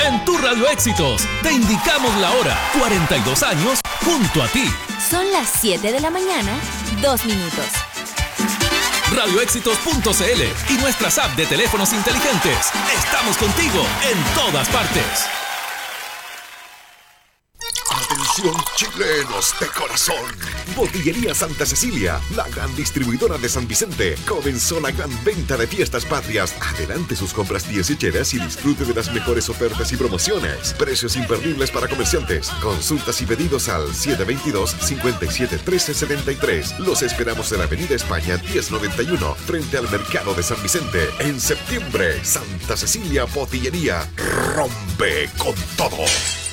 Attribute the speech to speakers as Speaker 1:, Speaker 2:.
Speaker 1: En tu Radio Éxitos te indicamos la hora. 42 años junto a ti.
Speaker 2: Son las 7 de la mañana, 2 minutos.
Speaker 1: Radioéxitos.cl y nuestras apps de teléfonos inteligentes. Estamos contigo en todas partes.
Speaker 3: Atención, chilenos de corazón. Botillería Santa Cecilia, la gran distribuidora de San Vicente, comenzó la gran venta de fiestas patrias. Adelante sus compras 10 y disfrute de las mejores ofertas y promociones. Precios imperdibles para comerciantes. Consultas y pedidos al 722-571373. Los esperamos en la Avenida España 1091, frente al Mercado de San Vicente. En septiembre, Santa Cecilia Botillería rompe con todo.